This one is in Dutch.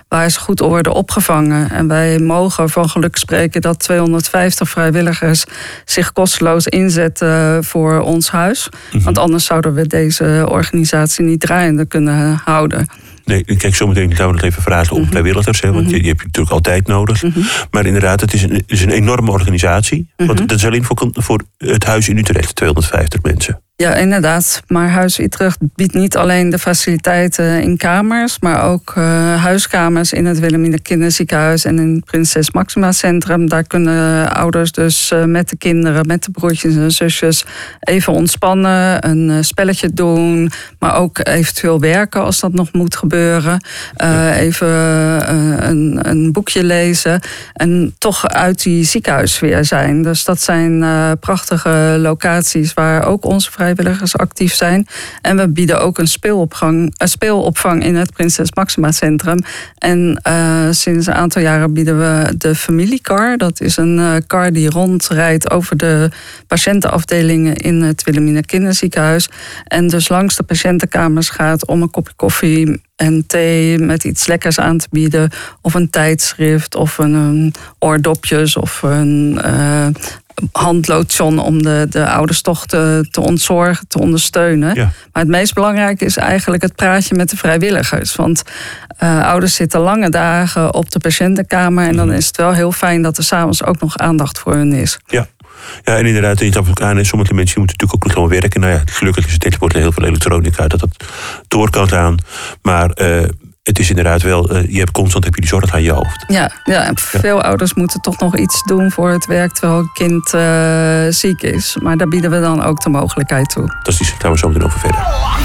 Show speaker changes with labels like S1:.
S1: waar ze goed worden opgevangen. En wij mogen van geluk spreken dat 250 vrijwilligers zich kosteloos inzetten voor ons huis. Want anders zouden we deze organisatie niet draaiende kunnen houden.
S2: Nee, kijk, zometeen gaan we nog even vragen om vrijwilligers. Hè, want je hebt natuurlijk altijd nodig. Maar inderdaad, het is een enorme organisatie. Want dat is alleen voor het huis in Utrecht, 250 mensen.
S1: Ja, inderdaad. Maar Huis Utrecht biedt niet alleen de faciliteiten in kamers, maar ook huiskamers in het Wilhelmina Kinderziekenhuis en in het Prinses Maxima Centrum. Daar kunnen ouders dus met de kinderen, met de broertjes en zusjes even ontspannen, een spelletje doen, maar ook eventueel werken als dat nog moet gebeuren. Even een boekje lezen en toch uit die ziekenhuissfeer zijn. Dus dat zijn prachtige locaties waar ook onze vrijwilligers actief zijn. En we bieden ook een speelopvang in het Prinses Maxima Centrum. En sinds een aantal jaren bieden we de familiecar. Dat is een car die rondrijdt over de patiëntenafdelingen in het Wilhelmina Kinderziekenhuis. En dus langs de patiëntenkamers gaat om een kopje koffie en thee met iets lekkers aan te bieden. Of een tijdschrift of een oordopjes of een handlotion om de ouders toch te ontzorgen, te ondersteunen. Ja. Maar het meest belangrijke is eigenlijk het praatje met de vrijwilligers. Want ouders zitten lange dagen op de patiëntenkamer en dan is het wel heel fijn dat er 's avonds ook nog aandacht voor hun is.
S2: Ja. Ja, en inderdaad, je gaf ook aan, en sommige mensen moeten natuurlijk ook gewoon werken. Nou ja, gelukkig is het tegenwoordig heel veel elektronica dat door kan gaan. Maar het is inderdaad wel, je hebt constant die zorg aan je hoofd.
S1: Ja, veel ouders moeten toch nog iets doen voor het werk terwijl een kind ziek is. Maar daar bieden we dan ook de mogelijkheid toe.
S2: Fantastisch, daar gaan we zo meteen over verder.